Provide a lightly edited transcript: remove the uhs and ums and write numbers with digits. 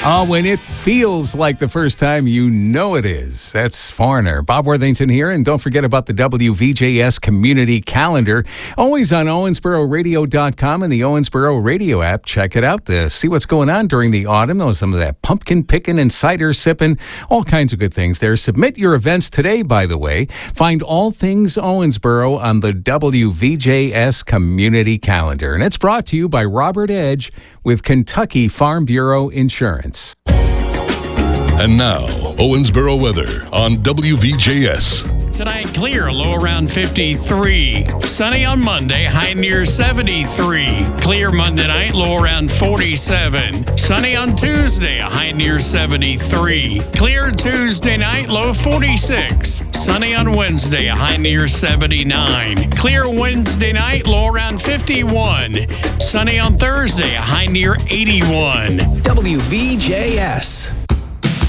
Oh, when it feels like the first time, you know it is. That's Foreigner. Bob Worthington here, and don't forget about the WVJS community calendar. Always on OwensboroRadio.com and the Owensboro Radio app. Check it out to see what's going on during the autumn. Some of that pumpkin picking and cider sipping, all kinds of good things there. Submit your events today, by the way. Find all things Owensboro on the WVJS community calendar. And it's brought to you by Robert Edge with Kentucky Farm Bureau Insurance. And now, Owensboro weather on WVJS. Tonight, clear, low around 53. Sunny on Monday, high near 73. Clear Monday night, low around 47. Sunny on Tuesday, a high near 73. Clear Tuesday night, low 46. Sunny on Wednesday, a high near 79. Clear Wednesday night, low around 51. Sunny on Thursday, a high near 81. WVJS.